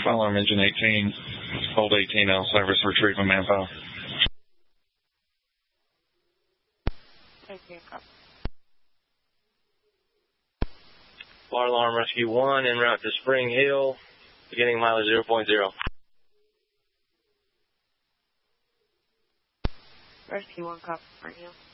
Fire alarm engine 18, hold 18L, service retrieval manpower. Okay, copy. Fire alarm rescue 1 en route to Spring Hill, beginning mileage 0.0. Rescue 1, copy, Spring Hill.